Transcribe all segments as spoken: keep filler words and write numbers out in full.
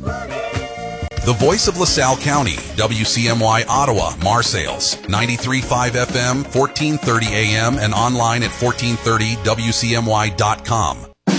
The voice of LaSalle County, W C M Y Ottawa, Marseilles, ninety-three point five F M, fourteen thirty A M, and online at fourteen thirty W C M Y dot com.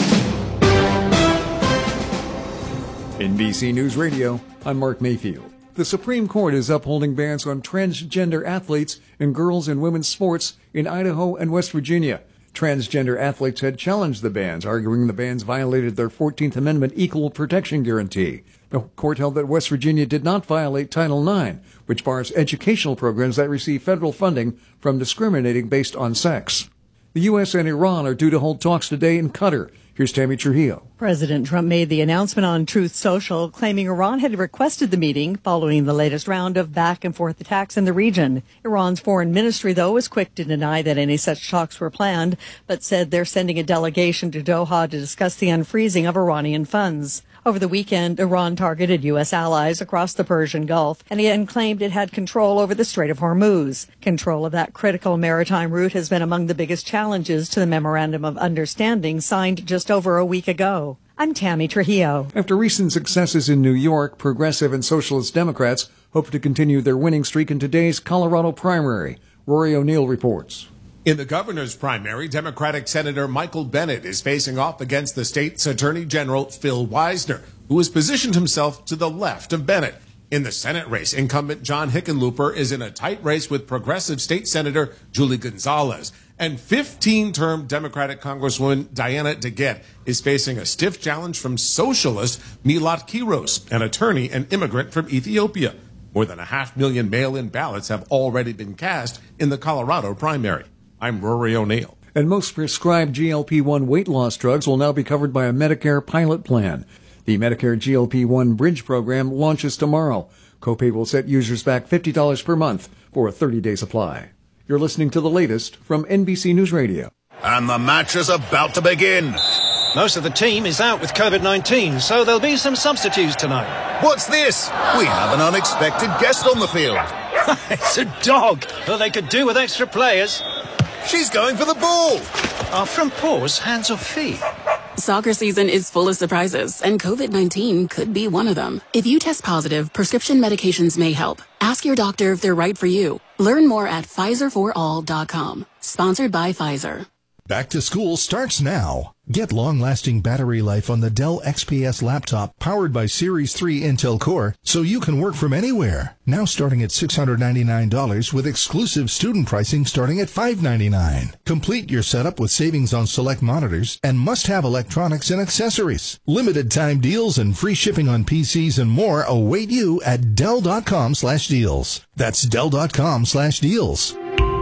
N B C News Radio, I'm Mark Mayfield. The Supreme Court is upholding bans on transgender athletes and girls and women's sports in Idaho and West Virginia. Transgender athletes had challenged the bans, arguing the bans violated their fourteenth Amendment equal protection guarantee. The court held that West Virginia did not violate Title nine, which bars educational programs that receive federal funding from discriminating based on sex. The U S and Iran are due to hold talks today in Qatar. Here's Tammy Trujillo. President Trump made the announcement on Truth Social, claiming Iran had requested the meeting following the latest round of back-and-forth attacks in the region. Iran's foreign ministry, though, was quick to deny that any such talks were planned, but said they're sending a delegation to Doha to discuss the unfreezing of Iranian funds. Over the weekend, Iran targeted U S allies across the Persian Gulf and again claimed it had control over the Strait of Hormuz. Control of that critical maritime route has been among the biggest challenges to the Memorandum of Understanding signed just over a week ago. I'm Tammy Trujillo. After recent successes in New York, progressive and socialist Democrats hope to continue their winning streak in today's Colorado primary. Rory O'Neill reports. In the governor's primary, Democratic Senator Michael Bennet is facing off against the state's Attorney General Phil Weisner, who has positioned himself to the left of Bennet. In the Senate race, incumbent John Hickenlooper is in a tight race with progressive state Senator Julie Gonzalez. And fifteen-term Democratic Congresswoman Diana DeGette is facing a stiff challenge from socialist Milat Kiros, an attorney and immigrant from Ethiopia. More than a half million mail-in ballots have already been cast in the Colorado primary. I'm Rory O'Neill. And most prescribed G L P one weight loss drugs will now be covered by a Medicare pilot plan. The Medicare G L P one Bridge program launches tomorrow. Copay will set users back fifty dollars per month for a thirty-day supply. You're listening to the latest from N B C News Radio. And the match is about to begin. Most of the team is out with COVID nineteen, so there'll be some substitutes tonight. What's this? We have an unexpected guest on the field. It's a dog. Well, they could do with extra players. She's going for the ball. Are front paws hands or feet? Soccer season is full of surprises, and COVID nineteen could be one of them. If you test positive, prescription medications may help. Ask your doctor if they're right for you. Learn more at Pfizer for all dot com. Sponsored by Pfizer. Back to school starts now. Get long-lasting battery life on the Dell X P S laptop powered by Series three Intel Core so you can work from anywhere. Now starting at six hundred ninety-nine dollars with exclusive student pricing starting at five hundred ninety-nine dollars. Complete your setup with savings on select monitors and must-have electronics and accessories. Limited time deals and free shipping on P Cs and more await you at Dell.com slash deals. That's Dell.com slash deals.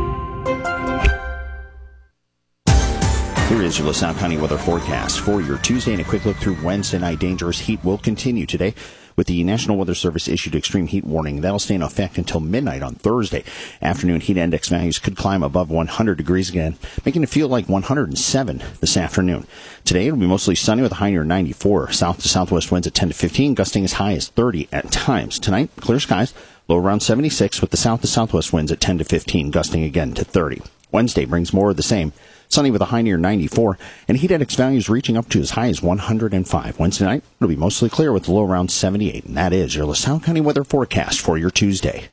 Here is your LaSalle County weather forecast for your Tuesday, and a quick look through Wednesday night. Dangerous heat will continue today with the National Weather Service issued extreme heat warning. That'll stay in effect until midnight on Thursday. Afternoon heat index values could climb above one hundred degrees again, making it feel like one hundred seven this afternoon. Today it'll be mostly sunny with a high near ninety-four. South to southwest winds at ten to fifteen, gusting as high as thirty at times. Tonight, clear skies, low around seventy-six with the south to southwest winds at ten to fifteen, gusting again to thirty. Wednesday brings more of the same. Sunny with a high near ninety-four, and heat index values reaching up to as high as one hundred five. Wednesday night, it'll be mostly clear with a low around seventy-eight. And that is your LaSalle County weather forecast for your Tuesday.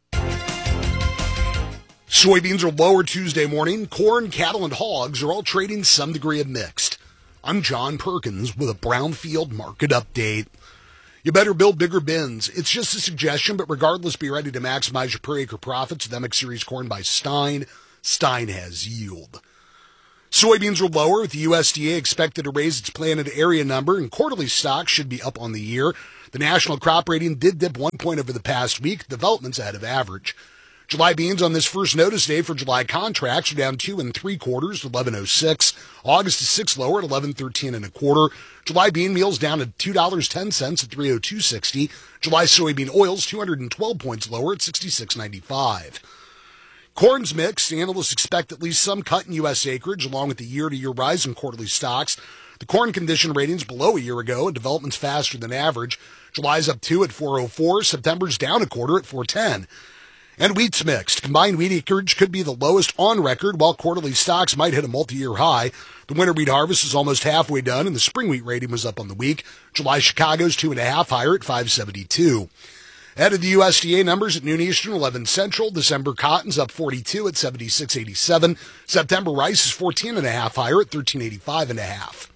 Soybeans are lower Tuesday morning. Corn, cattle, and hogs are all trading some degree of mixed. I'm John Perkins with a Brownfield market update. You better build bigger bins. It's just a suggestion, but regardless, be ready to maximize your per acre profits with M X Series corn by Stein. Stein has yield. Soybeans are lower, with the U S D A expected to raise its planted area number, and quarterly stocks should be up on the year. The national crop rating did dip one point over the past week. Development's ahead of average. July beans on this first notice day for July contracts are down two and three quarters to eleven oh six. August is six lower at eleven thirteen and a quarter. July bean meal's down at two dollars and ten cents at three oh two sixty. July soybean oil's two hundred twelve points lower at sixty-six ninety-five. Corn's mixed. Analysts expect at least some cut in U S acreage, along with the year-to-year rise in quarterly stocks. The corn condition rating's below a year ago, and development's faster than average. July's up two at four oh four. September's down a quarter at four ten. And wheat's mixed. Combined wheat acreage could be the lowest on record, while quarterly stocks might hit a multi-year high. The winter wheat harvest is almost halfway done, and the spring wheat rating was up on the week. July Chicago's two and a half higher at five seventy-two. Ahead of the U S D A numbers at noon Eastern, eleven Central. December cotton's up forty-two at seventy-six eighty-seven. September rice is fourteen and a half higher at thirteen eighty-five and a half.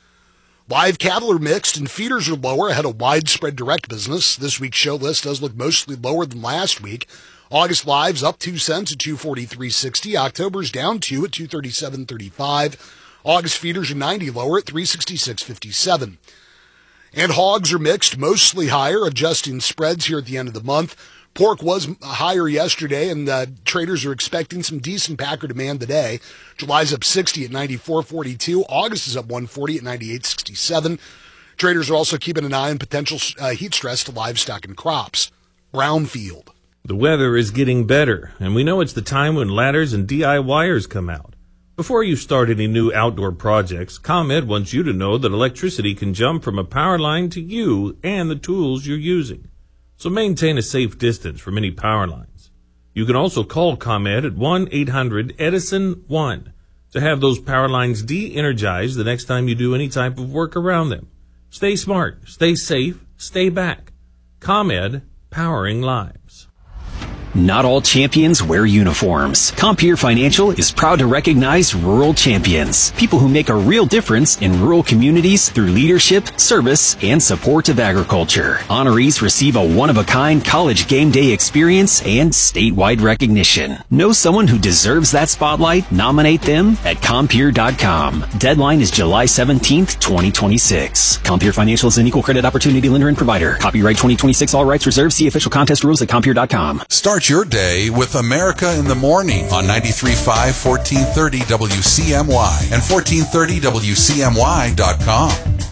Live cattle are mixed and feeders are lower ahead of widespread direct business. This week's show list does look mostly lower than last week. August live's up two cents at two forty-three sixty. October's down two at two thirty-seven thirty-five. August feeders are ninety lower at three sixty-six fifty-seven. And hogs are mixed, mostly higher, adjusting spreads here at the end of the month. Pork was higher yesterday, and uh, traders are expecting some decent packer demand today. July's up sixty at ninety-four forty-two. August is up one forty at ninety-eight sixty-seven. Traders are also keeping an eye on potential uh, heat stress to livestock and crops. Brownfield. The weather is getting better, and we know it's the time when ladders and D I Y ers come out. Before you start any new outdoor projects, ComEd wants you to know that electricity can jump from a power line to you and the tools you're using. So maintain a safe distance from any power lines. You can also call ComEd at one eight hundred Edison one to have those power lines de-energized the next time you do any type of work around them. Stay smart, stay safe, stay back. ComEd, powering lives. Not all champions wear uniforms. Compeer Financial is proud to recognize rural champions, people who make a real difference in rural communities through leadership, service, and support of agriculture. Honorees receive a one-of-a-kind college game day experience and statewide recognition. Know someone who deserves that spotlight? Nominate them at Compeer dot com. Deadline is July seventeenth, twenty twenty-six. Compeer Financial is an equal credit opportunity lender and provider. Copyright twenty twenty-six, all rights reserved. See official contest rules at Compeer dot com. Start your day with America in the Morning on ninety-three point five, fourteen thirty W C M Y and fourteen thirty W C M Y dot com.